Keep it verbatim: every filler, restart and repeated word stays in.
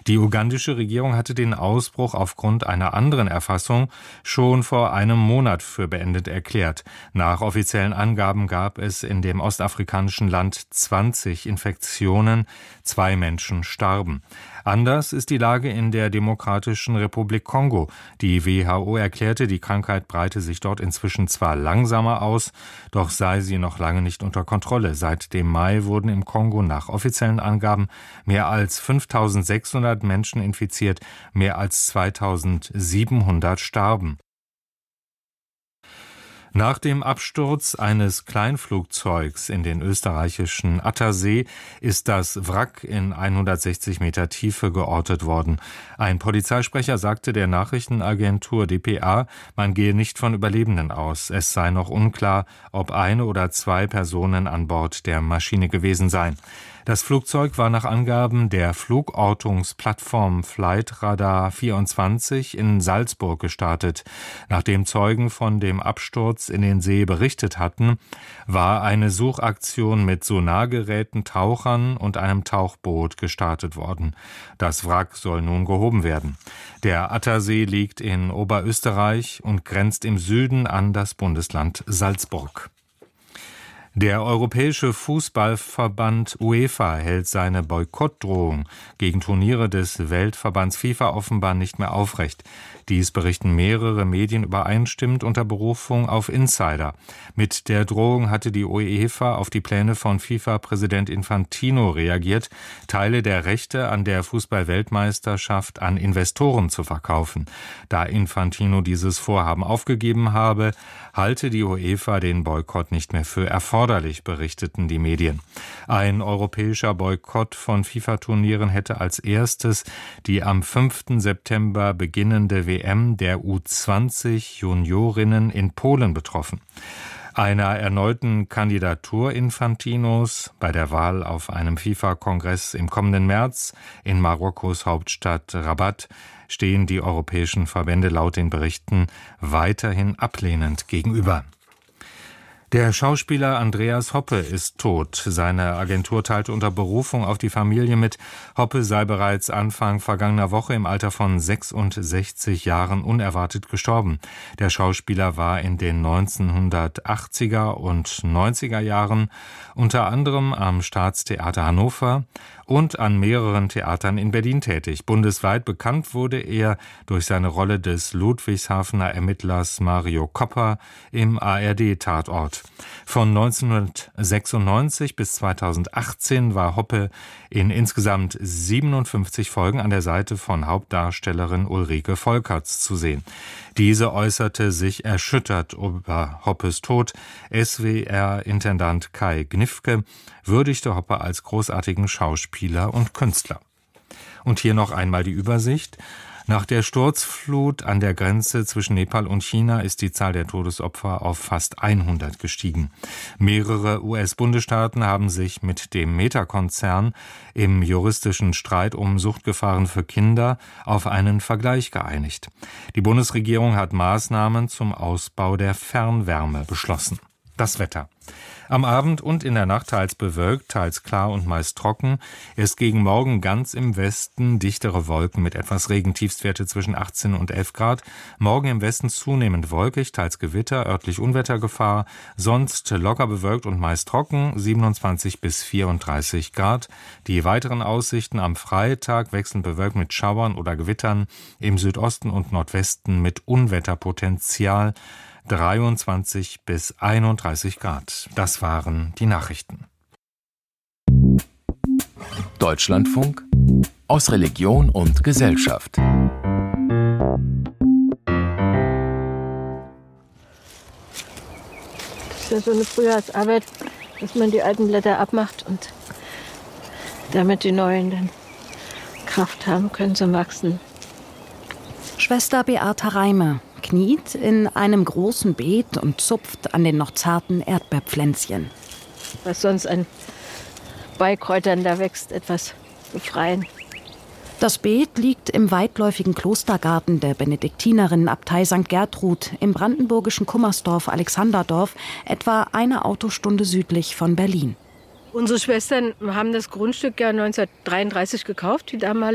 Die ugandische Regierung hatte den Ausbruch aufgrund einer anderen Erfassung schon vor einem Monat für beendet erklärt. Nach offiziellen Angaben gab es in dem ostafrikanischen Land zwanzig Infektionen, zwei Menschen starben. Anders ist die Lage in der Demokratischen Republik Kongo. Die W H O erklärte, die Krankheit breite sich dort inzwischen zwar langsamer aus, doch sei sie noch lange nicht unter Kontrolle. Seit dem Mai wurden im Kongo nach offiziellen Angaben mehr als fünftausendsechshundert Menschen infiziert, mehr als zweitausendsiebenhundert starben. Nach dem Absturz eines Kleinflugzeugs in den österreichischen Attersee ist das Wrack in hundertsechzig Meter Tiefe geortet worden. Ein Polizeisprecher sagte der Nachrichtenagentur D P A, man gehe nicht von Überlebenden aus. Es sei noch unklar, ob eine oder zwei Personen an Bord der Maschine gewesen seien. Das Flugzeug war nach Angaben der Flugortungsplattform Flightradar vierundzwanzig in Salzburg gestartet. Nachdem Zeugen von dem Absturz in den See berichtet hatten, war eine Suchaktion mit Sonargeräten, Tauchern und einem Tauchboot gestartet worden. Das Wrack soll nun gehoben werden. Der Attersee liegt in Oberösterreich und grenzt im Süden an das Bundesland Salzburg. Der Europäische Fußballverband UEFA hält seine Boykottdrohung gegen Turniere des Weltverbands FIFA offenbar nicht mehr aufrecht. Dies berichten mehrere Medien übereinstimmend unter Berufung auf Insider. Mit der Drohung hatte die UEFA auf die Pläne von FIFA-Präsident Infantino reagiert, Teile der Rechte an der Fußball-Weltmeisterschaft an Investoren zu verkaufen. Da Infantino dieses Vorhaben aufgegeben habe, halte die UEFA den Boykott nicht mehr für erforderlich, berichteten die Medien. Ein europäischer Boykott von FIFA-Turnieren hätte als erstes die am fünften September beginnende W M der U zwanzig Juniorinnen in Polen betroffen. Einer erneuten Kandidatur Infantinos bei der Wahl auf einem FIFA-Kongress im kommenden März in Marokkos Hauptstadt Rabat stehen die europäischen Verbände laut den Berichten weiterhin ablehnend gegenüber. Der Schauspieler Andreas Hoppe ist tot. Seine Agentur teilte unter Berufung auf die Familie mit, Hoppe sei bereits Anfang vergangener Woche im Alter von sechsundsechzig Jahren unerwartet gestorben. Der Schauspieler war in den neunzehnhundertachtziger und neunziger Jahren unter anderem am Staatstheater Hannover und an mehreren Theatern in Berlin tätig. Bundesweit bekannt wurde er durch seine Rolle des Ludwigshafener Ermittlers Mario Kopper im A R D-Tatort. Von neunzehnhundertsechsundneunzig bis zweitausendachtzehn war Hoppe in insgesamt siebenundfünfzig Folgen an der Seite von Hauptdarstellerin Ulrike Volkerts zu sehen. Diese äußerte sich erschüttert über Hoppes Tod. S W R-Intendant Kai Gnifke würdigte Hoppe als großartigen Schauspieler und Künstler. Und hier noch einmal die Übersicht. Nach der Sturzflut an der Grenze zwischen Nepal und China ist die Zahl der Todesopfer auf fast hundert gestiegen. Mehrere U S-Bundesstaaten haben sich mit dem Meta-Konzern im juristischen Streit um Suchtgefahren für Kinder auf einen Vergleich geeinigt. Die Bundesregierung hat Maßnahmen zum Ausbau der Fernwärme beschlossen. Das Wetter. Am Abend und in der Nacht teils bewölkt, teils klar und meist trocken. Erst gegen Morgen ganz im Westen dichtere Wolken mit etwas Regen, Tiefstwerte zwischen achtzehn und elf Grad. Morgen im Westen zunehmend wolkig, teils Gewitter, örtlich Unwettergefahr. Sonst locker bewölkt und meist trocken, siebenundzwanzig bis vierunddreißig Grad. Die weiteren Aussichten am Freitag wechselnd bewölkt mit Schauern oder Gewittern. Im Südosten und Nordwesten mit Unwetterpotenzial. dreiundzwanzig bis einunddreißig Grad. Das waren die Nachrichten. Deutschlandfunk aus Religion und Gesellschaft. Das ist ja so eine Frühjahrsarbeit, dass man die alten Blätter abmacht und damit die neuen dann Kraft haben können zum Wachsen. Schwester Beata Reimer kniet in einem großen Beet und zupft an den noch zarten Erdbeerpflänzchen. Was sonst an Beikräutern da wächst, etwas befreien. Das Beet liegt im weitläufigen Klostergarten der Benediktinerinnenabtei Sankt Gertrud im brandenburgischen Kummersdorf Alexanderdorf, etwa eine Autostunde südlich von Berlin. Unsere Schwestern haben das Grundstück ja neunzehnhundertdreiunddreißig gekauft, die damalige